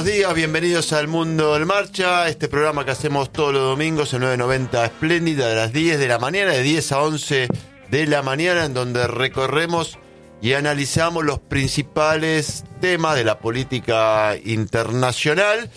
buenos días, bienvenidos al Mundo en Marcha, este programa que hacemos todos los domingos en 990 Espléndida de las 10 de la mañana, de 10 a 11 de la mañana, en donde recorremos y analizamos los principales temas de la política internacional.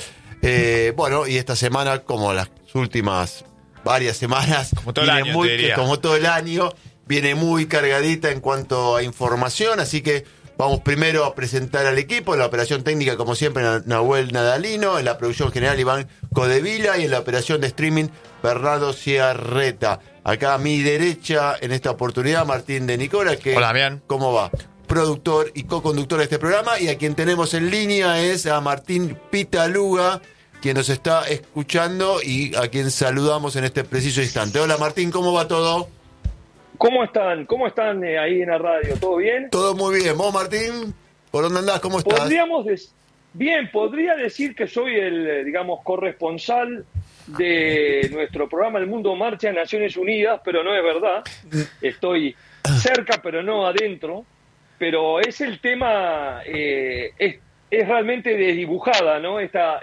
Y esta semana, como las últimas varias semanas, como todo el año, como todo el año, viene muy cargadita en cuanto a información, así que vamos primero a presentar al equipo. En la operación técnica, como siempre, Nahuel Nadalino. En la producción general, Iván Codevila. Y en la operación de streaming, Bernardo Ciarreta. Acá a mi derecha, en esta oportunidad, Martín de Nicola. Hola, bien. ¿Cómo va? Productor y co-conductor de este programa. Y a quien tenemos en línea es a Martín Pitaluga, quien nos está escuchando y a quien saludamos en este preciso instante. Hola, Martín, ¿cómo va todo? ¿Cómo están? ¿Cómo están ahí en la radio? ¿Todo bien? Todo muy bien. ¿Vos, Martín? ¿Por dónde andás? ¿Cómo estás? Podría decir que soy el, corresponsal de nuestro programa El Mundo Marcha en Naciones Unidas, pero no es verdad. Estoy cerca, pero no adentro. Pero es el tema, es realmente desdibujada, ¿no?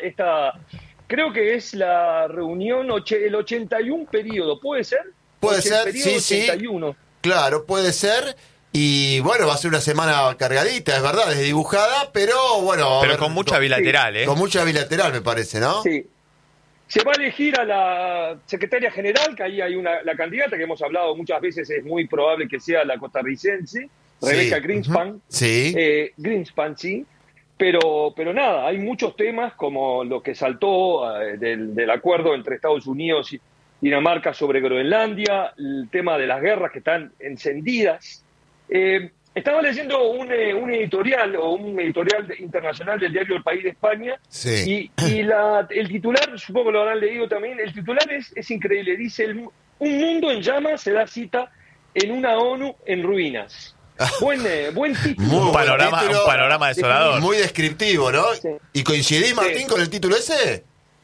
Creo que es la reunión, el 81 periodo, ¿puede ser? Puede ser, sí, 81. Sí. Claro, puede ser. Y bueno, va a ser una semana cargadita, es verdad, desdibujada, pero bueno. Pero con mucha bilateral, Con mucha bilateral, me parece, ¿no? Sí. Se va a elegir a la secretaria general, que ahí hay la candidata que hemos hablado muchas veces, es muy probable que sea la costarricense, Rebecca Greenspan. Uh-huh. Sí. Greenspan, sí. Pero nada, hay muchos temas como lo que saltó del acuerdo entre Estados Unidos y Dinamarca sobre Groenlandia, el tema de las guerras que están encendidas. Estaba leyendo un editorial internacional del diario El País de España, sí. y el titular, supongo que lo habrán leído también, el titular es increíble, dice: un mundo en llamas se da cita en una ONU en ruinas. Buen título. Un panorama desolador. Muy descriptivo, ¿no? Sí. ¿Y coincidís, Martín, con el título ese?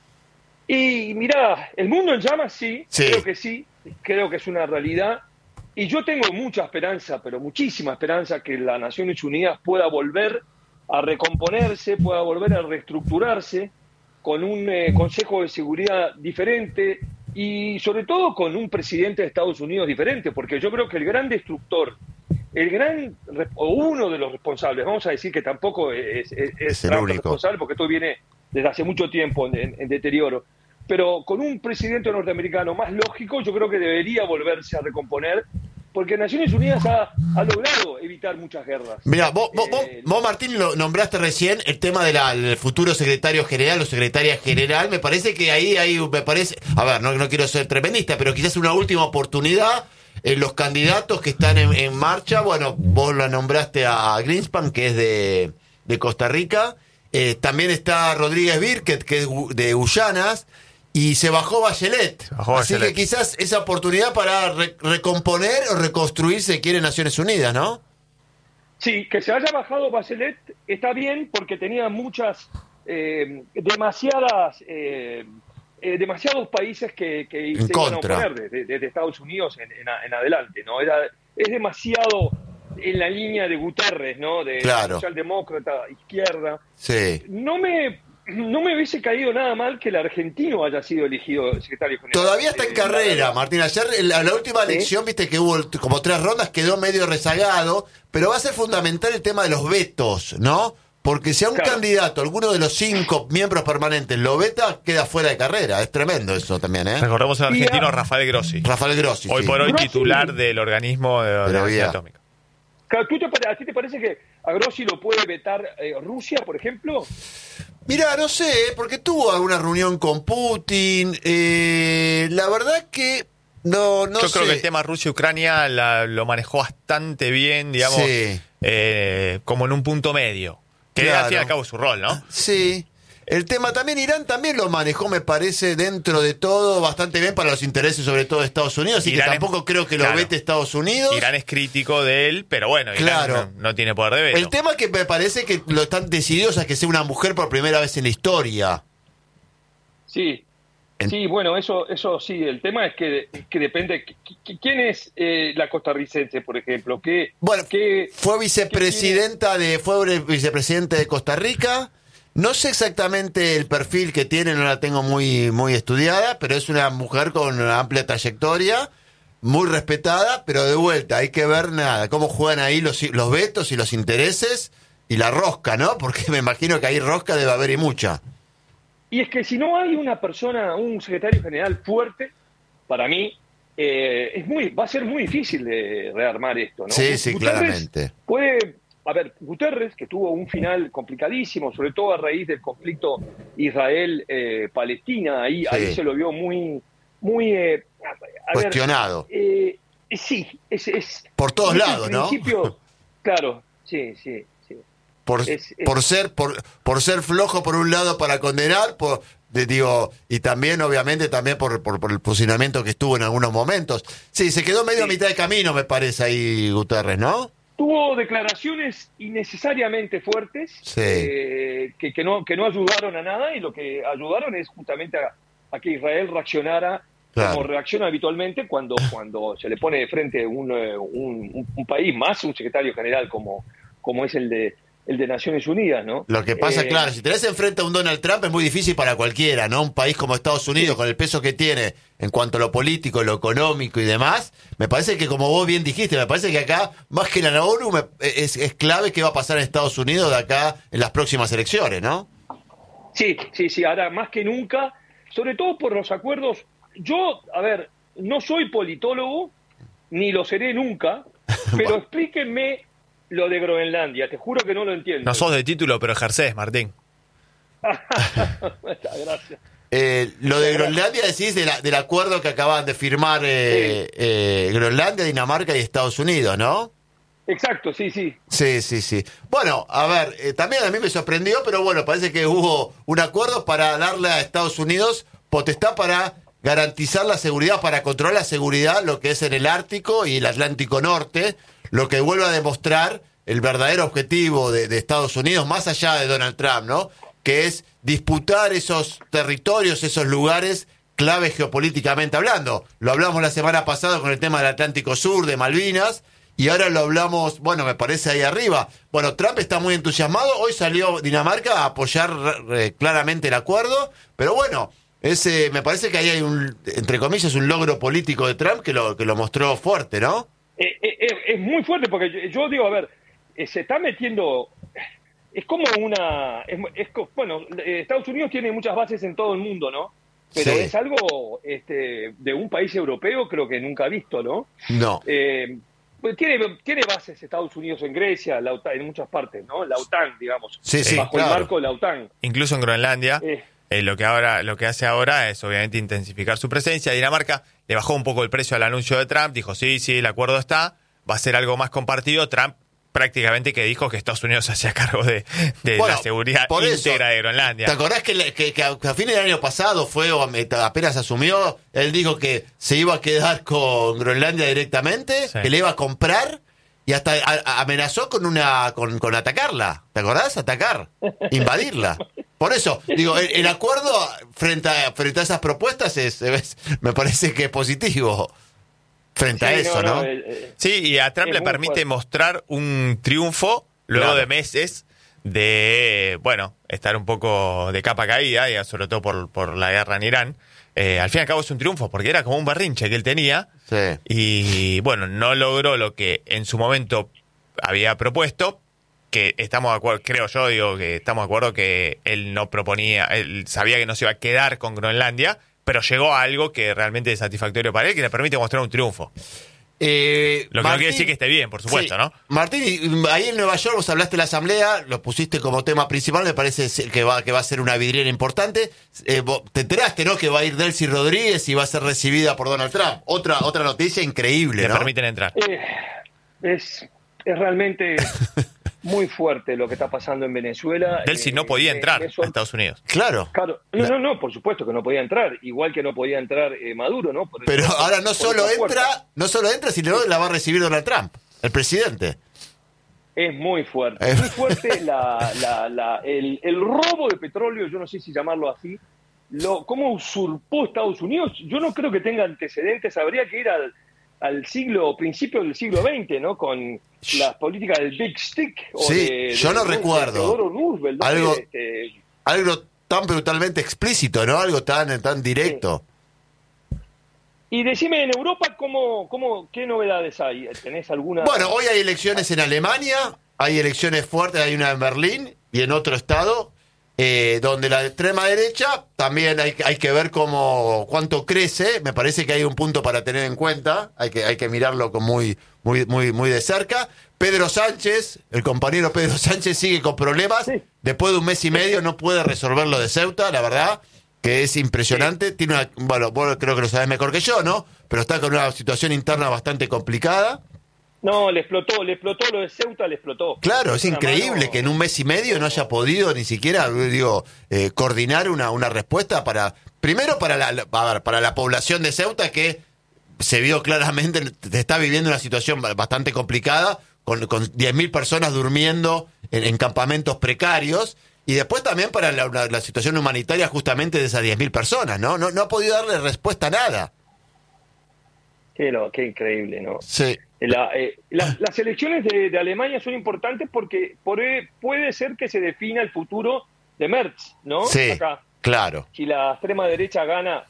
Y mirá, el mundo en llamas sí, sí. Creo que es una realidad. Y yo tengo mucha esperanza, pero muchísima esperanza, que las Naciones Unidas pueda volver a recomponerse, pueda volver a reestructurarse con un Consejo de Seguridad diferente y sobre todo con un presidente de Estados Unidos diferente, porque yo creo que el gran destructor, uno de los responsables, vamos a decir que tampoco es el único responsable, porque esto viene desde hace mucho tiempo en deterioro, pero con un presidente norteamericano más lógico, yo creo que debería volverse a recomponer, porque Naciones Unidas ha logrado evitar muchas guerras. Mirá, vos, Martín, lo nombraste recién, el tema del futuro secretario general o secretaria general. Me parece que ahí a ver, no quiero ser tremendista, pero quizás una última oportunidad. Los candidatos que están en marcha, bueno, vos lo nombraste a Greenspan, que es de Costa Rica. También está Rodríguez Birket, que es de Guyanas. Y se bajó Bachelet. Así que quizás esa oportunidad para recomponer o reconstruir, se quiere, Naciones Unidas, ¿no? Sí, que se haya bajado Bachelet está bien, porque tenía demasiados países que se iban a oponer desde Estados Unidos en adelante, ¿no? Es demasiado en la línea de Guterres, ¿no? De socialdemócrata, izquierda. Sí. No me hubiese caído nada mal que el argentino haya sido elegido secretario general. Todavía está en carrera, Martín. Ayer, en la última elección, viste que hubo como 3 rondas, quedó medio rezagado, pero va a ser fundamental el tema de los vetos, ¿no? Porque si a un candidato, alguno de los 5 miembros permanentes lo veta, queda fuera de carrera. Es tremendo eso también, ¿eh? Recordemos al argentino Rafael Grossi. Hoy por hoy titular del organismo de energía atómica. Claro, ¿a ti te parece que a Grossi lo puede vetar Rusia, por ejemplo? Mira, no sé, porque tuvo alguna reunión con Putin. La verdad que no sé. Yo creo que el tema Rusia-Ucrania lo manejó bastante bien, digamos, como en un punto medio. Que al fin y al cabo es su rol, ¿no? Sí. El tema también, Irán también lo manejó, me parece, dentro de todo, bastante bien para los intereses, sobre todo de Estados Unidos, así Irán que tampoco creo que lo vete Estados Unidos. Irán es crítico de él, pero bueno, Irán no tiene poder de veto. El tema que me parece que lo están decididos a que sea una mujer por primera vez en la historia. Sí. Sí, bueno, eso sí. El tema es que depende. ¿Quién es la costarricense, por ejemplo? Fue vicepresidente de Costa Rica. No sé exactamente el perfil que tiene, no la tengo muy estudiada, pero es una mujer con una amplia trayectoria, muy respetada, pero de vuelta, hay que ver cómo juegan ahí los vetos y los intereses y la rosca, ¿no? Porque me imagino que ahí rosca debe haber y mucha. Y es que si no hay una persona, un secretario general fuerte, para mí, va a ser muy difícil de rearmar esto, ¿no? Sí, claramente. Guterres, que tuvo un final complicadísimo, sobre todo a raíz del conflicto Israel-Palestina, ahí se lo vio muy cuestionado. Sí, es por todos lados, ¿no? Claro, sí. Por ser flojo por un lado para condenar, y también obviamente por el posicionamiento que estuvo en algunos momentos. Sí, se quedó medio a mitad de camino, me parece, ahí Guterres, ¿no? Tuvo declaraciones innecesariamente fuertes, que no ayudaron a nada, y lo que ayudaron es justamente a que Israel reaccionara como reacciona habitualmente cuando se le pone de frente un país, más un secretario general como es el de Naciones Unidas, ¿no? Lo que pasa, claro, si tenés enfrente a un Donald Trump es muy difícil para cualquiera, ¿no? Un país como Estados Unidos, con el peso que tiene en cuanto a lo político, lo económico y demás, me parece que, como vos bien dijiste, me parece que acá, más que en la ONU, es clave qué va a pasar en Estados Unidos de acá en las próximas elecciones, ¿no? Sí, ahora más que nunca, sobre todo por los acuerdos. Yo, no soy politólogo, ni lo seré nunca, pero explíquenme lo de Groenlandia, te juro que no lo entiendo. No sos de título, pero ejercés, Martín. Gracias. Lo de Groenlandia decís del acuerdo que acaban de firmar Groenlandia, Dinamarca y Estados Unidos, ¿no? Exacto, sí. Sí. Bueno, también a mí me sorprendió, pero bueno, parece que hubo un acuerdo para darle a Estados Unidos potestad para garantizar la seguridad, para controlar la seguridad, lo que es en el Ártico y el Atlántico Norte, lo que vuelve a demostrar el verdadero objetivo de Estados Unidos, más allá de Donald Trump, ¿no? Que es disputar esos territorios, esos lugares claves geopolíticamente hablando. Lo hablamos la semana pasada con el tema del Atlántico Sur, de Malvinas, y ahora lo hablamos, bueno, me parece ahí arriba. Bueno, Trump está muy entusiasmado, hoy salió Dinamarca a apoyar claramente el acuerdo, pero bueno, me parece que ahí hay entre comillas, un logro político de Trump que lo mostró fuerte, ¿no? Es muy fuerte, porque yo digo, se está metiendo, es como Estados Unidos tiene muchas bases en todo el mundo, ¿no? Pero es algo de un país europeo, creo que nunca visto, ¿no? No. Pues tiene bases Estados Unidos en Grecia, la OTAN, en muchas partes, ¿no? La OTAN, digamos, bajo el marco de la OTAN. Incluso en Groenlandia. Lo que hace ahora es obviamente intensificar su presencia. Dinamarca le bajó un poco el precio al anuncio de Trump, dijo sí, el acuerdo está, va a ser algo más compartido. Trump prácticamente que dijo que Estados Unidos se hacía cargo de la seguridad íntegra de Groenlandia. ¿Te acordás que a fines del año pasado apenas asumió, él dijo que se iba a quedar con Groenlandia directamente, que le iba a comprar, y hasta amenazó con atacarla? ¿Te acordás? Invadirla. Por eso, digo, el acuerdo frente a esas propuestas me parece que es positivo. Frente a eso, ¿no? Sí, y a Trump le permite mostrar un triunfo luego de meses de, estar un poco de capa caída, y sobre todo por la guerra en Irán. Al fin y al cabo es un triunfo, porque era como un berrinche que él tenía. Sí. Y, no logró lo que en su momento había propuesto, que estamos de acuerdo, que estamos de acuerdo que él no proponía, él sabía que no se iba a quedar con Groenlandia, pero llegó a algo que realmente es satisfactorio para él, que le permite mostrar un triunfo. Lo que no quiere decir que esté bien, por supuesto, ¿no? Martín, ahí en Nueva York vos hablaste de la asamblea, lo pusiste como tema principal, me parece que va a ser una vidriera importante. Te enteraste, ¿no? Que va a ir Delcy Rodríguez y va a ser recibida por Donald Trump. Otra noticia increíble, ¿no? Le permiten entrar. Es realmente muy fuerte lo que está pasando en Venezuela. Delcy no podía entrar a Estados Unidos. Claro. No, por supuesto que no podía entrar, igual que no podía entrar Maduro, ¿no? Pero ahora no solo entra, sino la va a recibir Donald Trump, el presidente. Es muy fuerte. Es muy fuerte el robo de petróleo, yo no sé si llamarlo así, cómo usurpó Estados Unidos. Yo no creo que tenga antecedentes, habría que ir al principio del siglo XX, ¿no? Con las políticas del Big Stick. Yo no recuerdo. Theodore Roosevelt, algo algo tan brutalmente explícito, ¿no? Algo tan directo. Y decime, en Europa, ¿qué novedades hay? ¿Tenés alguna...? Bueno, hoy hay elecciones en Alemania, hay elecciones fuertes, hay una en Berlín y en otro estado, donde la extrema derecha también hay que ver cuánto crece. Me parece que hay un punto para tener en cuenta, hay que mirarlo con muy de cerca. Pedro Sánchez, el compañero Pedro Sánchez, sigue con problemas. Sí. Después de un mes y medio no puede resolver lo de Ceuta, la verdad, que es impresionante. Sí. Tiene bueno, vos creo que lo sabés mejor que yo, ¿no? Pero está con una situación interna bastante complicada. No, le explotó lo de Ceuta, le explotó. Claro, es Una increíble mano- que en un mes y medio no haya podido ni siquiera, coordinar una respuesta primero para la población de Ceuta, que se vio claramente, está viviendo una situación bastante complicada, con 10.000 personas durmiendo en campamentos precarios, y después también para la situación humanitaria justamente de esas 10.000 personas, ¿no? No ha podido darle respuesta a nada. Qué increíble, ¿no? Sí. Las elecciones de Alemania son importantes porque puede ser que se defina el futuro de Merz, ¿no? Sí, Acá, claro. si la extrema derecha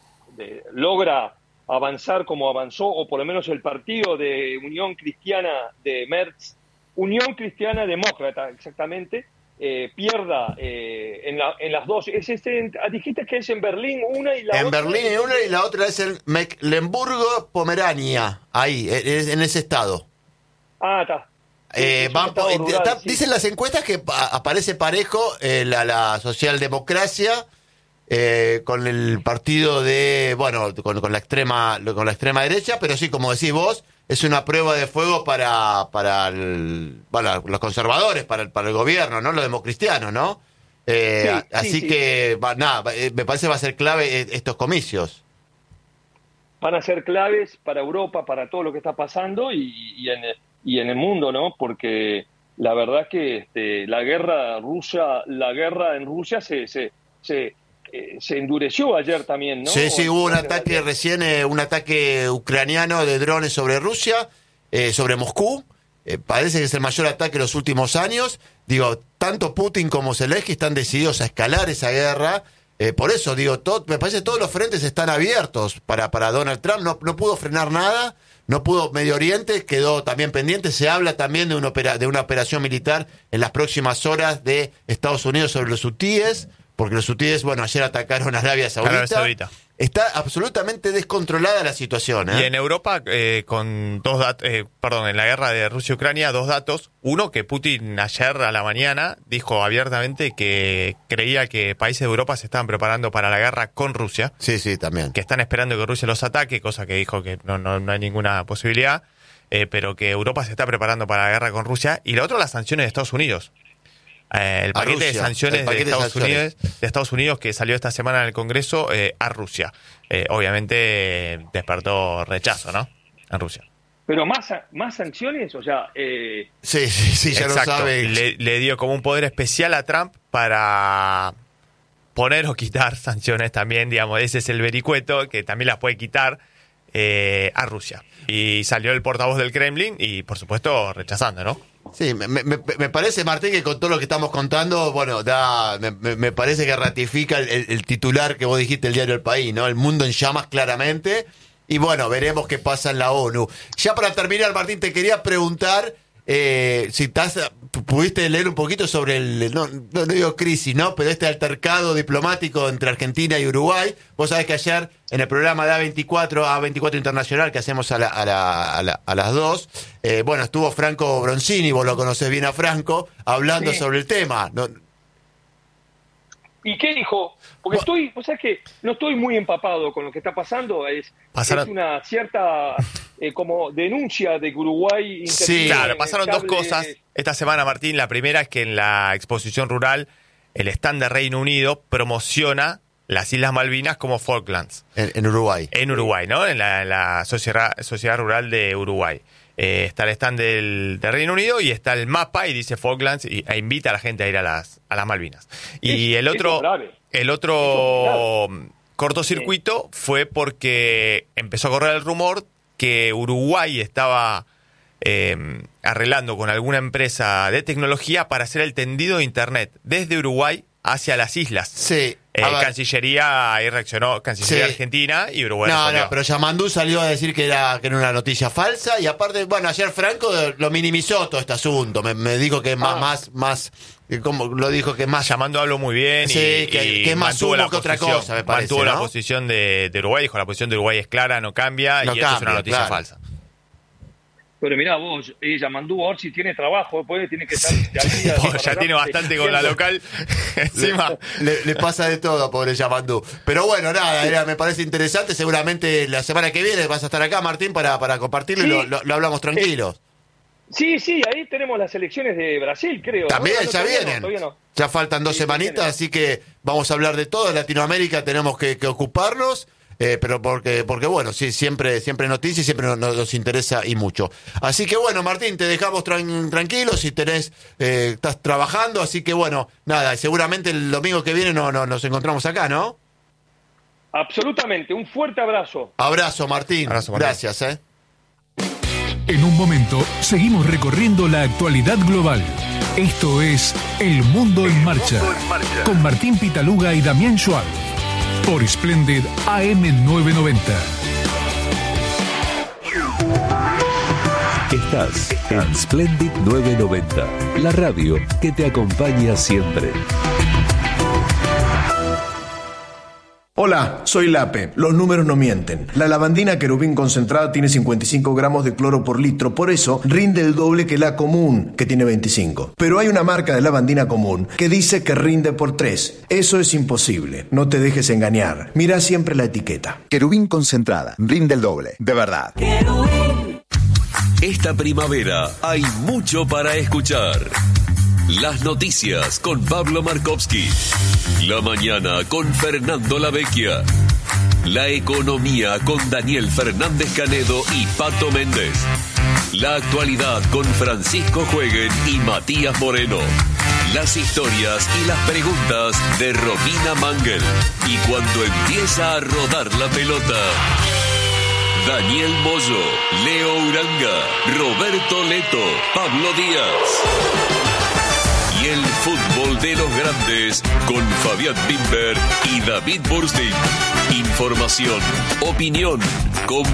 logra avanzar como avanzó, o por lo menos el partido de Unión Cristiana de Merz, Unión Cristiana Demócrata, exactamente, pierda en las dos. Dijiste que es en Berlín una y la En otra. Berlín una y la otra es en Mecklemburgo-Pomerania, ahí, en ese estado. Ah, está. Es un estado rural, sí. Dicen las encuestas que aparece parejo la socialdemocracia con el partido con la extrema derecha, pero sí, como decís vos, es una prueba de fuego para los conservadores, para el gobierno, ¿no? Los democristianos, ¿no? Así sí. que, me parece que va a ser clave estos comicios. Van a ser claves para Europa, para todo lo que está pasando y en el mundo, ¿no? Porque la verdad que la guerra en Rusia se endureció ayer también, ¿no? Sí, hubo un Ayer. ataque recién, un ataque ucraniano de drones sobre Rusia, sobre Moscú. Parece que es el mayor ataque de los últimos años. Digo, tanto Putin como Zelensky están decididos a escalar esa guerra. Por eso, digo, me parece que todos los frentes están abiertos para Donald Trump. No pudo frenar nada, no pudo. Medio Oriente quedó también pendiente. Se habla también de una operación militar en las próximas horas de Estados Unidos sobre los hutíes, porque los hutíes, ayer atacaron a Arabia Saudita. Está absolutamente descontrolada la situación, ¿eh? Y en Europa, con dos datos, en la guerra de Rusia-Ucrania, dos datos. Uno, que Putin ayer a la mañana dijo abiertamente que creía que países de Europa se estaban preparando para la guerra con Rusia. Sí, también. Que están esperando que Rusia los ataque, cosa que dijo que no hay ninguna posibilidad, pero que Europa se está preparando para la guerra con Rusia. Y lo otro, las sanciones de Estados Unidos. El paquete de sanciones de Estados Unidos que salió esta semana en el Congreso a Rusia. Obviamente despertó rechazo, ¿no? En Rusia. Pero más sanciones, o sea... Sí, ya exacto. lo sabe. Le dio como un poder especial a Trump para poner o quitar sanciones también, digamos. Ese es el vericueto, que también las puede quitar a Rusia. Y salió el portavoz del Kremlin y, por supuesto, rechazando, ¿no? Sí, me parece, Martín, que con todo lo que estamos contando, me parece que ratifica el titular que vos dijiste, el diario El País, ¿no? El mundo en llamas, claramente. Y veremos qué pasa en la ONU. Ya para terminar, Martín, te quería preguntar si pudiste leer un poquito sobre no digo crisis, ¿no? Pero este altercado diplomático entre Argentina y Uruguay. Vos sabés que ayer en el programa de A24 Internacional que hacemos a las 2, estuvo Franco Bronzini, vos lo conocés bien a Franco, hablando sobre el tema. ¿Y qué dijo? Porque vos sabés que no estoy muy empapado con lo que está pasando, es una cierta como denuncia de que Uruguay... Sí, claro, pasaron dos cosas esta semana, Martín. La primera es que en la exposición rural el stand de Reino Unido promociona las Islas Malvinas como Falklands. En Uruguay. En Uruguay, ¿no? En la sociedad rural de Uruguay. Está el stand del Reino Unido y está el mapa y dice Falklands e invita a la gente a ir a las Malvinas. Y el otro cortocircuito fue porque empezó a correr el rumor que Uruguay estaba arreglando con alguna empresa de tecnología para hacer el tendido de Internet desde Uruguay hacia las islas. Sí. Cancillería ahí reaccionó, Cancillería Argentina y Uruguay. No, pero Yamandú salió a decir que era una noticia falsa y aparte, bueno, ayer Franco lo minimizó todo este asunto. Me dijo que más, como lo dijo que más. Yamandú habló muy bien sí, que es más humo que otra cosa, me parece. Mantuvo ¿no? la posición de Uruguay, dijo la posición de Uruguay es clara, no cambia, y esto es una noticia falsa. Pero mirá vos, Yamandú ahora si tiene trabajo, después tiene que estar... Ya tiene bastante con la local. Encima le pasa de todo, pobre Yamandú. Pero bueno, nada, me parece interesante. Seguramente la semana que viene vas a estar acá, Martín, para compartirlo y lo hablamos tranquilos. Sí, ahí tenemos las elecciones de Brasil, creo. También, no, ya vienen. No. Ya faltan 2 semanitas, así que vamos a hablar de todo. En Latinoamérica tenemos que ocuparnos. Pero porque bueno, sí, siempre noticias y siempre nos interesa y mucho. Así que bueno, Martín, te dejamos tranquilo si estás trabajando, así que bueno, nada, seguramente el domingo que viene nos encontramos acá, ¿no? Absolutamente, un fuerte abrazo. Abrazo, Martín. Gracias, En un momento, seguimos recorriendo la actualidad global. Esto es El Mundo en Marcha, con Martín Pitaluga y Damián Schwab. Por Splendid AM990. Estás en Splendid 990, la radio que te acompaña siempre. Hola, soy Lape. Los números no mienten. La lavandina querubín concentrada tiene 55 gramos de cloro por litro, por eso rinde el doble que la común, que tiene 25. Pero hay una marca de lavandina común que dice que rinde por 3. Eso es imposible. No te dejes engañar. Mira siempre la etiqueta. Querubín concentrada, rinde el doble, de verdad. Esta primavera hay mucho para escuchar. Las noticias con Pablo Markovsky. La mañana con Fernando Lavecchia. La economía con Daniel Fernández Canedo y Pato Méndez. La actualidad con Francisco Jueguen y Matías Moreno. Las historias y las preguntas de Romina Mangel. Y cuando empieza a rodar la pelota, Daniel Moyo, Leo Uranga, Roberto Leto, Pablo Díaz. Y el fútbol de los grandes con Fabián Bimber y David Burstein. Información, opinión,